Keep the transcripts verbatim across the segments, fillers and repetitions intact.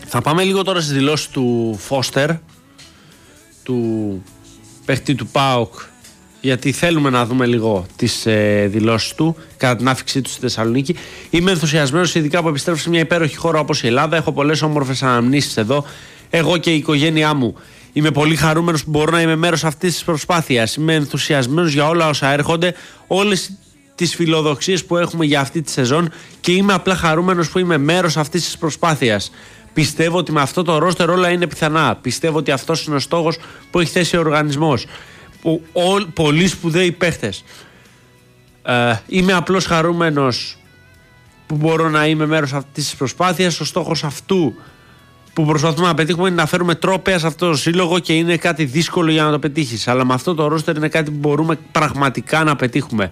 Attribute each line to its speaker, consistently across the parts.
Speaker 1: Θα πάμε λίγο τώρα στις δηλώσεις του Φώστερ, του παίχτη του ΠΑΟΚ, γιατί θέλουμε να δούμε λίγο τις ε, δηλώσεις του κατά την άφηξή του στη Θεσσαλονίκη. Είμαι ενθουσιασμένος, ειδικά που επιστρέφω σε μια υπέροχη χώρα όπως η Ελλάδα. Έχω πολλές όμορφες αναμνήσεις εδώ. Εγώ και η οικογένειά μου. Είμαι πολύ χαρούμενος που μπορώ να είμαι μέρος αυτής της προσπάθειας. Είμαι ενθουσιασμένος για όλα όσα έρχονται, όλες τις φιλοδοξίες που έχουμε για αυτή τη σεζόν, και είμαι απλά χαρούμενος που είμαι μέρος αυτής της προσπάθειας. Πιστεύω ότι με αυτό το ρόστερ όλα είναι πιθανά. Πιστεύω ότι αυτός είναι ο στόχος που έχει θέσει ο οργανισμός. Που, ο, πολύ σπουδαίοι παίχτες. Ε, είμαι απλώς χαρούμενος που μπορώ να είμαι μέρος αυτής της προσπάθειας. Ο στόχος αυτού που προσπαθούμε να πετύχουμε είναι να φέρουμε τρόπαια σε αυτό το σύλλογο, και είναι κάτι δύσκολο για να το πετύχεις. Αλλά με αυτό το ρόστερ είναι κάτι που μπορούμε πραγματικά να πετύχουμε.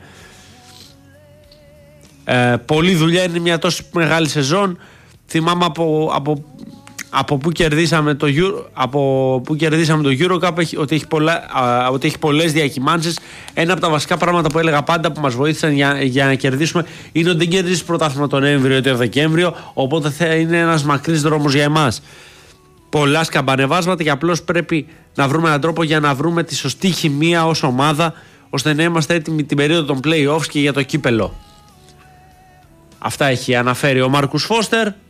Speaker 1: Ε, πολλή δουλειά, είναι μια τόσο μεγάλη σεζόν. Θυμάμαι από, από, από που κερδίσαμε το Euro, από που κερδίσαμε το EuroCup ότι έχει, πολλά, α, ότι έχει πολλές διακυμάνσεις. Ένα από τα βασικά πράγματα που έλεγα πάντα που μας βοήθησαν για, για να κερδίσουμε είναι ότι δεν κερδίσεις πρωτάθλημα τον Νοέμβριο ή τον Δεκέμβριο, οπότε θα είναι ένας μακρύς δρόμος για εμάς. Πολλά σκαμπανεβάσματα, και απλώς πρέπει να βρούμε έναν τρόπο για να βρούμε τη σωστή χημεία ως ομάδα, ώστε να είμαστε έτοιμοι την περίοδο των play-offs και για το κύπελο. Αυτά έχει αναφέρει ο Μάρκους Φώστερ.